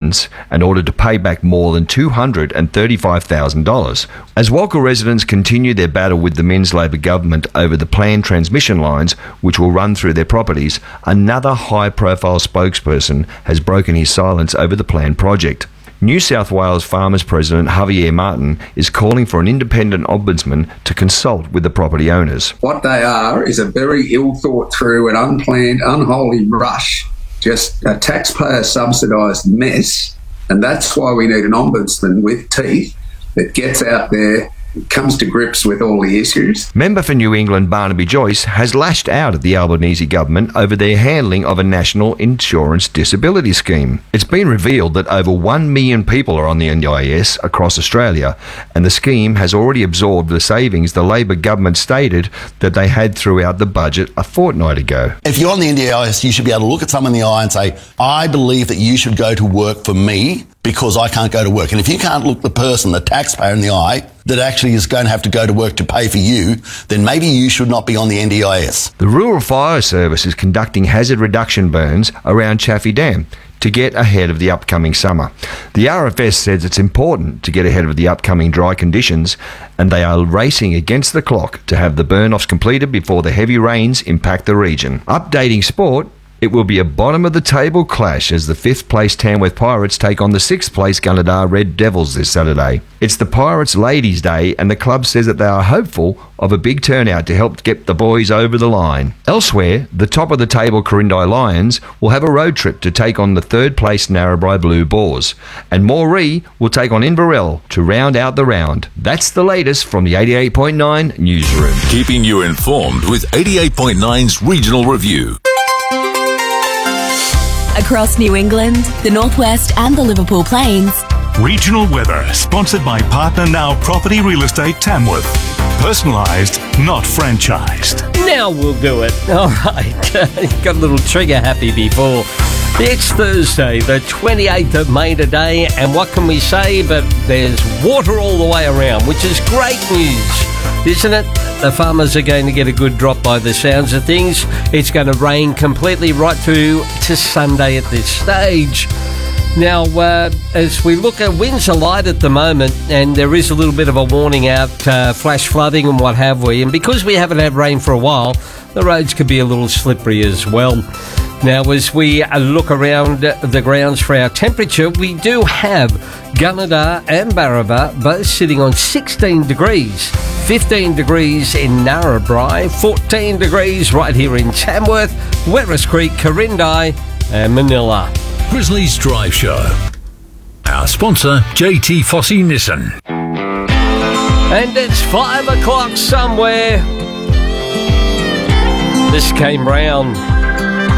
funds and ordered to pay back more than $235,000. As Walker residents continue their battle with the Men's Labor government over the planned transmission lines which will run through their properties, another high-profile spokesperson has broken his silence over the planned project. New South Wales Farmers President Javier Martin is calling for an independent ombudsman to consult with the property owners. What they are is a very ill-thought-through and unplanned, unholy rush, just a taxpayer-subsidised mess, and that's why we need an ombudsman with teeth that gets out there, comes to grips with all the issues. Member for New England Barnaby Joyce has lashed out at the Albanese government over their handling of a national insurance disability scheme. It's been revealed that over 1 million people are on the NDIS across Australia, and the scheme has already absorbed the savings the Labor government stated that they had throughout the budget a fortnight ago. If you're on the NDIS, you should be able to look at someone in the eye and say, I believe that you should go to work for me because I can't go to work. And if you can't look the person, the taxpayer in the eye, that actually is going to have to go to work to pay for you, then maybe you should not be on the NDIS. The Rural Fire Service is conducting hazard reduction burns around Chaffey Dam to get ahead of the upcoming summer. The RFS says it's important to get ahead of the upcoming dry conditions, and they are racing against the clock to have the burn-offs completed before the heavy rains impact the region. Updating sport, it will be a bottom-of-the-table clash as the 5th place Tamworth Pirates take on the 6th place Gunnedah Red Devils this Saturday. It's the Pirates Ladies' Day, and the club says that they are hopeful of a big turnout to help get the boys over the line. Elsewhere, the top-of-the-table Corindai Lions will have a road trip to take on the 3rd place Narrabri Blue Boars, and Moree will take on Inverell to round out the round. That's the latest from the 88.9 Newsroom. Keeping you informed with 88.9's Regional Review. Across New England, the Northwest and the Liverpool Plains. Regional weather, sponsored by Partner Now Property Real Estate Tamworth. Personalised, not franchised. Now we'll do it. All right. Got a little trigger happy before. It's Thursday, the 28th of May today, and what can we say? But there's water all the way around, which is great news, isn't it? The farmers are going to get a good drop by the sounds of things. It's going to rain completely right through to Sunday at this stage. Now, as we look at winds are light at the moment, and there is a little bit of a warning out, flash flooding and what have we, and because we haven't had rain for a while, the roads could be a little slippery as well. Now, as we look around the grounds for our temperature, we do have Gunnedah and Barraba both sitting on 16 degrees, 15 degrees in Narrabri, 14 degrees right here in Tamworth, Werris Creek, Corindai and Manila. Grizzlies Drive Show. Our sponsor, JT Fossey Nissan. And it's 5 o'clock somewhere. This came round.